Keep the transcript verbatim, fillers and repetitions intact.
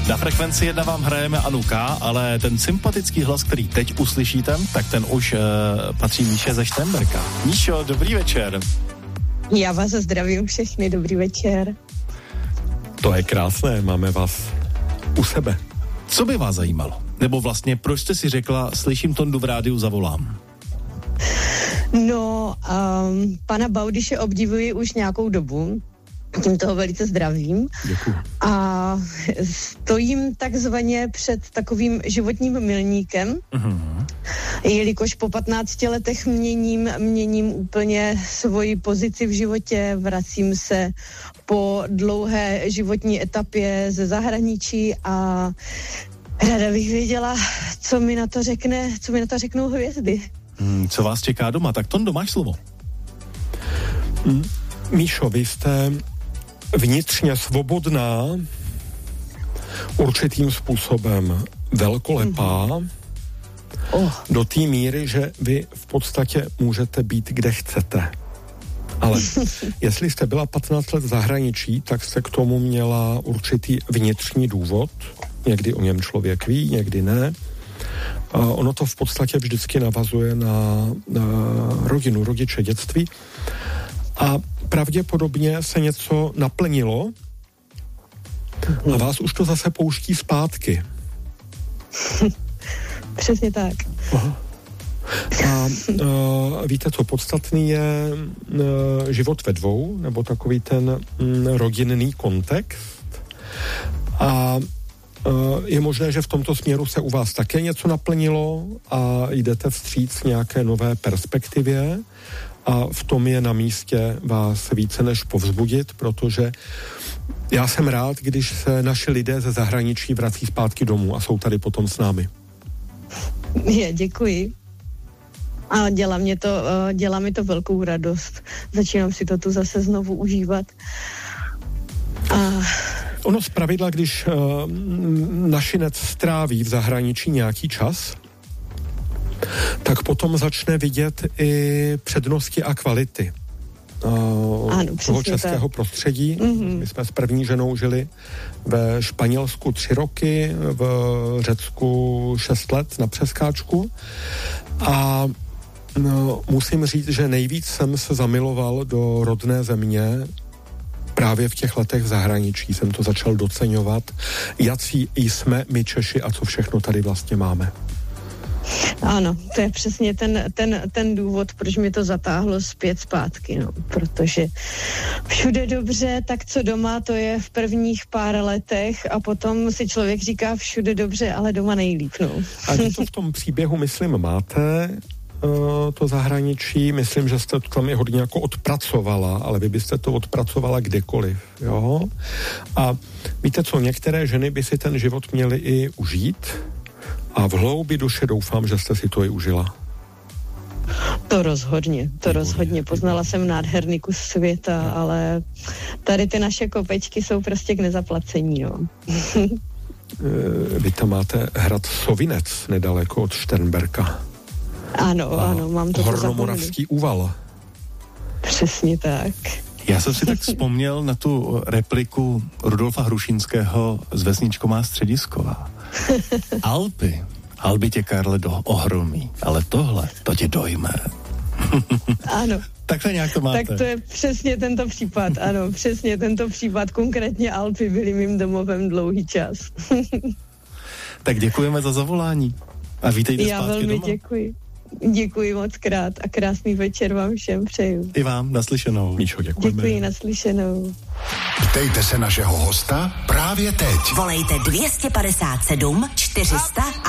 Na Frekvenci jedna vám hrajeme Anu K, ale ten sympatický hlas, který teď uslyšíte, tak ten už uh, patří Míše ze Šternberka. Míšo, dobrý večer. Já vás zdravím všechny, dobrý večer. To je krásné, máme vás u sebe. Co by vás zajímalo? Nebo vlastně, proč jste si řekla, slyším Tondu v rádiu, zavolám? No, um, pana Baudyše obdivuji už nějakou dobu. Tím toho velice zdravím. Děkuji. A stojím takzvaně před takovým životním milníkem, uh-huh. jelikož po patnácti letech měním, měním úplně svoji pozici v životě, vracím se po dlouhé životní etapě ze zahraničí a ráda bych věděla, co mi na to řekne, co mi na to řeknou hvězdy. Hmm, co vás čeká doma? Tak Tondo, máš slovo. Hmm. Míšo, vy jste vnitřně svobodná, určitým způsobem velkolepá, mm-hmm. oh. do té míry, že vy v podstatě můžete být, kde chcete. Ale jestli jste byla patnáct let v zahraničí, tak jste k tomu měla určitý vnitřní důvod. Někdy o něm člověk ví, někdy ne. A ono to v podstatě vždycky navazuje na, na rodinu, rodiče, dětství. A pravděpodobně se něco naplnilo a vás už to zase pouští zpátky. Přesně tak. Aha. A uh, víte, co podstatný je uh, život ve dvou, nebo takový ten um, rodinný kontext. A uh, je možné, že v tomto směru se u vás také něco naplnilo a jdete vstříc nějaké nové perspektivě. A v tom je na místě vás více než povzbudit, protože já jsem rád, když se naši lidé ze zahraničí vrací zpátky domů a jsou tady potom s námi. Je, děkuji. A dělá, mě to, dělá mi to velkou radost. Začínám si to tu zase znovu užívat. A... Ono zpravidla, když uh, našinec stráví v zahraničí nějaký čas, tak potom začne vidět i přednosti a kvality uh, ano, toho českého tak. prostředí. Mm-hmm. My jsme s první ženou žili ve Španělsku tři roky, v Řecku šest let na přeskáčku a no, musím říct, že nejvíc jsem se zamiloval do rodné země právě v těch letech v zahraničí. Jsem to začal doceňovat, jací jsme my Češi a co všechno tady vlastně máme. Ano, to je přesně ten, ten, ten důvod, proč mi to zatáhlo zpět zpátky, no, protože všude dobře, tak co doma, to je v prvních pár letech a potom si člověk říká všude dobře, ale doma nejlíp, no. A vy to v tom příběhu, myslím, máte, uh, to zahraničí, myslím, že jste to tam i hodně jako odpracovala, ale vy byste to odpracovala kdekoliv, jo? A víte co, některé ženy by si ten život měly i užít, a v hloubi duše doufám, že jste si to i užila. To rozhodně, to rozhodně. Poznala jsem nádherný kus světa, ale tady ty naše kopečky jsou prostě k nezaplacení, no. Vy tam máte hrad Sovinec, nedaleko od Šternberka. Ano, a ano, mám to Hornomoravský úval. Přesně tak. Já jsem si tak vzpomněl na tu repliku Rudolfa Hrušínského z Vesničko má středisková. Alpy, Alpy tě, Karle, do ohromí, ale tohle, to tě dojme. Ano. Takhle nějak to máte. Tak to je přesně tento případ, ano, přesně tento případ, konkrétně Alpy byly mým domovem dlouhý čas. Tak děkujeme za zavolání a vítejte Já zpátky velmi doma. děkuji. Děkuji moc krát a krásný večer vám všem přeju. I vám, naslyšenou. Míšo, děkujeme. Děkuji, naslyšenou. Ptejte se našeho hosta právě teď. Volejte dvě stě padesát sedm čtyři sta